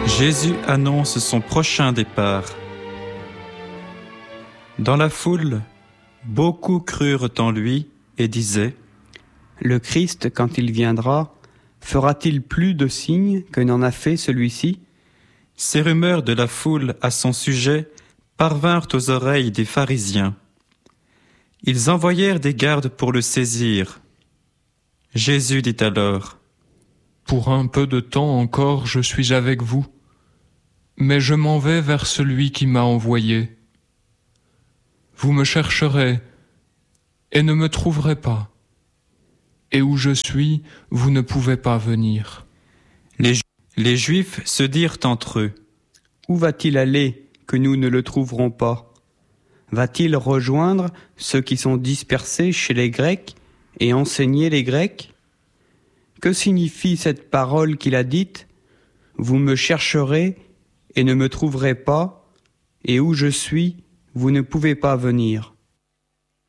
Jésus annonce son prochain départ. Dans la foule, beaucoup crurent en lui et disaient : Le Christ, quand il viendra, fera-t-il plus de signes que n'en a fait celui-ci ? Ces rumeurs de la foule à son sujet parvinrent aux oreilles des pharisiens. Ils envoyèrent des gardes pour le saisir. Jésus dit alors : Pour un peu de temps encore, je suis avec vous, mais je m'en vais vers celui qui m'a envoyé. Vous me chercherez et ne me trouverez pas. Et où je suis, vous ne pouvez pas venir. Les Juifs se dirent entre eux : Où va-t-il aller que nous ne le trouverons pas ? Va-t-il rejoindre ceux qui sont dispersés chez les Grecs et enseigner les Grecs ? Que signifie cette parole qu'il a dite ? Vous me chercherez et ne me trouverez pas, et où je suis, vous ne pouvez pas venir.